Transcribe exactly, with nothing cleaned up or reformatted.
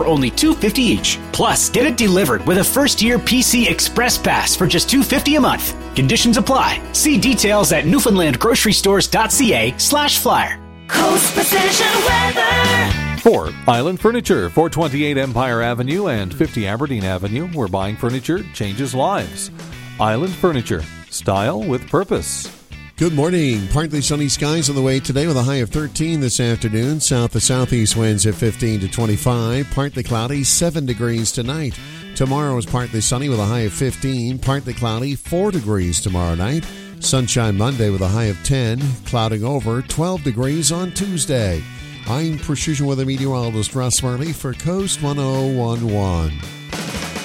for only two dollars and fifty cents each. Plus, get it delivered with a first-year P C Express Pass for just two dollars and fifty cents a month. Conditions apply. See details at newfoundlandgrocerystores.ca slash flyer. Coast Precision Weather. For Island Furniture, four twenty-eight Empire Avenue and fifty Aberdeen Avenue, where buying furniture changes lives. Island Furniture. Style with purpose. Good morning. Partly sunny skies on the way today with a high of thirteen this afternoon. South to southeast winds at fifteen to twenty-five. Partly cloudy, seven degrees tonight. Tomorrow is partly sunny with a high of fifteen. Partly cloudy, four degrees tomorrow night. Sunshine Monday with a high of ten. Clouding over, twelve degrees on Tuesday. I'm Precision Weather Meteorologist Russ Marley for Coast ten eleven.